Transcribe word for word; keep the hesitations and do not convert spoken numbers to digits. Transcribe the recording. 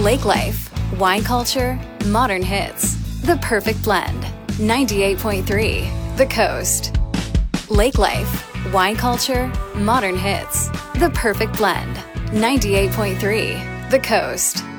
Lake Life, wine culture, modern hits. The perfect blend. ninety-eight point three, The Coast. Lake Life, wine culture, modern hits. The perfect blend. ninety-eight point three, The Coast.